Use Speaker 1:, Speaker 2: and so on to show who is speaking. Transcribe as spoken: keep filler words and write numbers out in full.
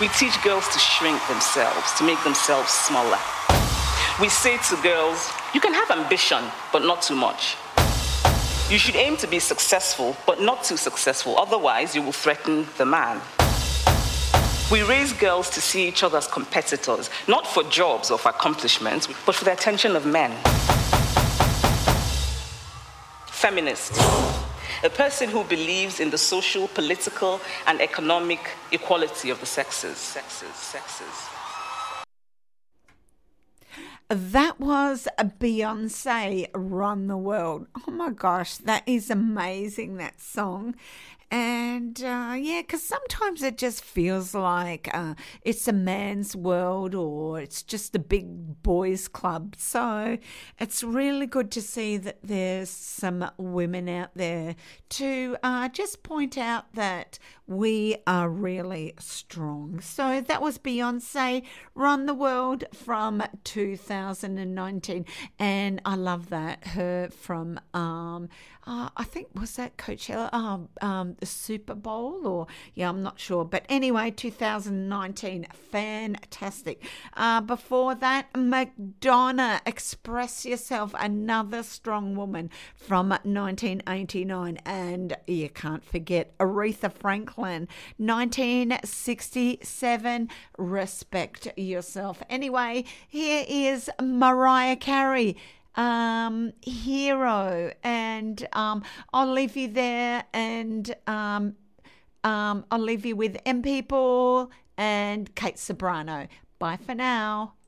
Speaker 1: We teach girls to shrink themselves, to make themselves smaller. We say to girls, you can have ambition, but not too much. You should aim to be successful, but not too successful, otherwise you will threaten the man. We raise girls to see each other as competitors, not for jobs or for accomplishments, but for the attention of men. Feminist. A person who believes in the social, political, and economic equality of the sexes. Sexes, sexes.
Speaker 2: That was a Beyonce, Run the World. Oh my gosh, that is amazing, that song. And uh, yeah, because sometimes it just feels like uh, it's a man's world or it's just a big boys club. So it's really good to see that there's some women out there to uh, just point out that we are really strong. So that was Beyonce, Run the World from two thousand nineteen. And I love that, her from, um, uh, I think, was that Coachella? Um, um, the Super Bowl or, yeah, I'm not sure. But anyway, two thousand nineteen, fantastic. Uh, before that, Madonna, Express Yourself, another strong woman from nineteen eighty-nine. And you can't forget Aretha Franklin, nineteen sixty-seven, Respect Yourself. Anyway, here is Mariah Carey, um Hero, and um I'll leave you there, and um um I'll leave you with M People and Kate Sobrano. Bye for now.